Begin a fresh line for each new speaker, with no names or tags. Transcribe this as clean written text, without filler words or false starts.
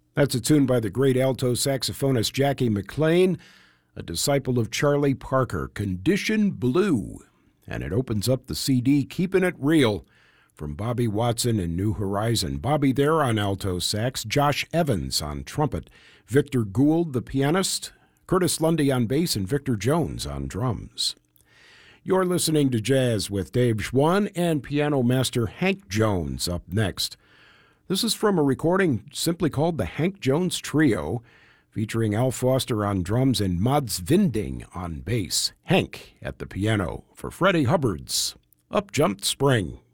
That's a tune by the great alto saxophonist Jackie McLean, a disciple of Charlie Parker, Condition Blue. And it opens up the CD Keeping It Real from Bobby Watson and New Horizon. Bobby there on alto sax, Josh Evans on trumpet, Victor Gould, the pianist, Curtis Lundy on bass, and Victor Jones on drums. You're listening to Jazz with Dave Schwann and piano master Hank Jones up next. This is from a recording simply called the Hank Jones Trio, featuring Al Foster on drums and Mads Vinding on bass. Hank at the piano for Freddie Hubbard's Up Jumped Spring.